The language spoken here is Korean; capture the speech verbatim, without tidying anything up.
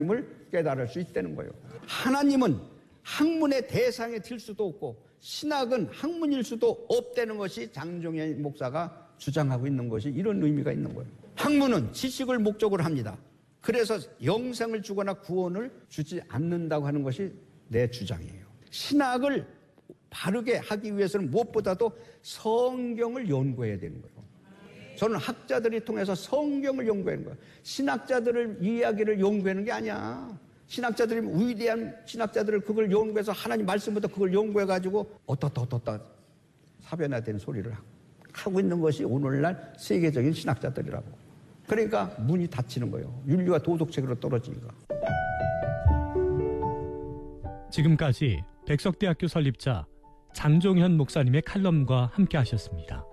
을 깨달을 수 있다는 거예요. 하나님은 학문의 대상에 들 수도 없고 신학은 학문일 수도 없다는 것이 장종현 목사가 주장하고 있는 것이 이런 의미가 있는 거예요. 학문은 지식을 목적으로 합니다. 그래서 영생을 주거나 구원을 주지 않는다고 하는 것이 내 주장이에요. 신학을 바르게 하기 위해서는 무엇보다도 성경을 연구해야 되는 거예요. 저는 학자들이 통해서 성경을 연구하는 거예요. 신학자들을 이야기를 연구하는 게 아니야. 신학자들이 위대한 신학자들을 그걸 연구해서 하나님 말씀부터 그걸 연구해가지고 어떻다 어떻다 사변화된 소리를 하고 있는 것이 오늘날 세계적인 신학자들이라고. 그러니까 문이 닫히는 거예요. 윤리와 도덕책으로 떨어지니까. 지금까지 백석대학교 설립자 장종현 목사님의 칼럼과 함께 하셨습니다.